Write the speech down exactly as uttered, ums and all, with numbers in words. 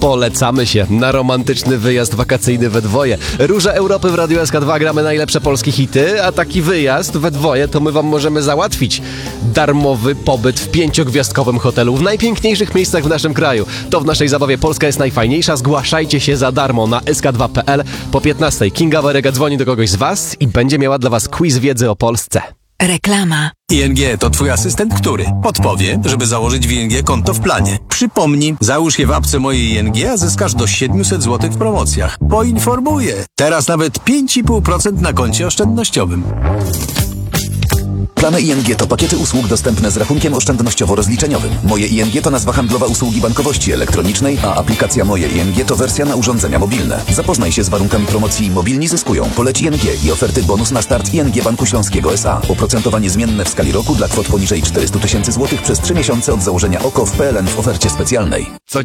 Polecamy się na romantyczny wyjazd wakacyjny we dwoje. Róża Europy w Radiu S K dwa, gramy najlepsze polskie hity, a taki wyjazd we dwoje to my wam możemy załatwić. Darmowy pobyt w pięciogwiazdkowym hotelu w najpiękniejszych miejscach w naszym kraju. To w naszej zabawie Polska jest najfajniejsza. Zgłaszajcie się za darmo na S K dwa kropka P L. Po piętnastej Kinga Waryga dzwoni do kogoś z was i będzie miała dla was quiz wiedzy o Polsce. Reklama. I N G to twój asystent, który podpowie, żeby założyć w I N G konto w planie. Przypomnij, załóż je w apce mojej I N G, a zyskasz do siedemset złotych w promocjach. Poinformuję. Teraz nawet pięć i pół procent na koncie oszczędnościowym. Plany I N G to pakiety usług dostępne z rachunkiem oszczędnościowo-rozliczeniowym. Moje I N G to nazwa handlowa usługi bankowości elektronicznej, a aplikacja Moje I N G to wersja na urządzenia mobilne. Zapoznaj się z warunkami promocji Mobilni zyskują. Poleć I N G i oferty bonus na start I N G Banku Śląskiego S A. Oprocentowanie zmienne w skali roku dla kwot poniżej czterysta tysięcy złotych przez trzy miesiące od założenia O K O w P L N w ofercie specjalnej. Codziennie